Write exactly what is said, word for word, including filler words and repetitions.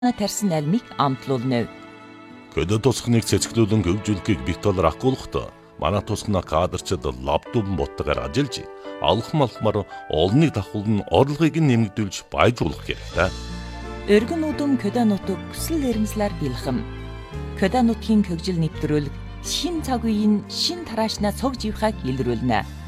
тарьсан альмыг амтлуулна. Көдө тусахныг цэцгэлүүлэн хөгжүүлэхийг бит толор акуулахдаа манай тусахна кадрчид лаптопн боттойгоор ажиллаж алхам алхмаар олныг давхуулн орлогыг нэмэгдүүлж баяжуулах хэрэгтэй. Өргөн удам көдө нутаг хүсэл эрмслэр бэлхэм. Көдө нутгийн хөгжил нэвтрүүлэг шин цаг үеийн шин тараашна цог живхаг илрүүлнэ.